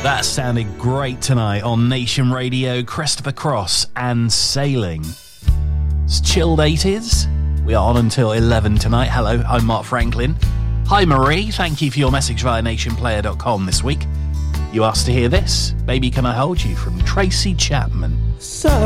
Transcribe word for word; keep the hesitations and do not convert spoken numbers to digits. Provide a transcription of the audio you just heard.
That sounded great tonight on Nation Radio. Christopher Cross and Sailing. It's chilled eighties. We are on until eleven tonight. Hello, I'm Mark Franklin. Hi Marie, thank you for your message via nation player dot com this week. You asked to hear this. Baby Can I Hold You from Tracy Chapman. So